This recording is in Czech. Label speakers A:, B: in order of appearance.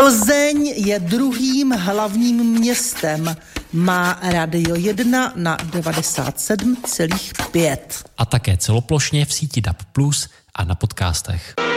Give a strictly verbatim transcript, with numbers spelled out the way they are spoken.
A: Plzeň je druhým hlavním městem. Má Radio jedna na devadesát sedm celá pět.
B: A také celoplošně v síti D A B plus a na podcastech.